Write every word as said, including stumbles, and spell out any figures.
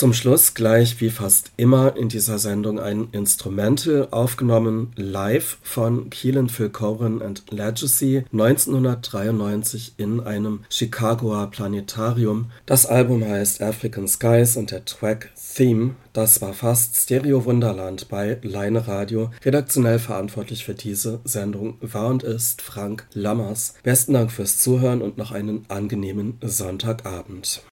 Zum Schluss gleich wie fast immer in dieser Sendung ein Instrumental, aufgenommen live von Keelan Phil Coren and Legacy neunzehnhundertdreiundneunzig in einem Chicagoer Planetarium. Das Album heißt African Skies und der Track Theme, das war fast Stereo Wunderland bei Leine Radio. Redaktionell verantwortlich für diese Sendung war und ist Frank Lammers. Besten Dank fürs Zuhören und noch einen angenehmen Sonntagabend.